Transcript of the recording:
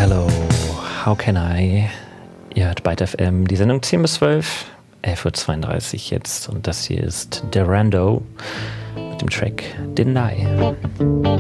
Hello, how can I? Ihr hört Byte FM, die Sendung 10 bis 12, 11.32 Uhr jetzt. Und das hier ist Durando mit dem Track Deny.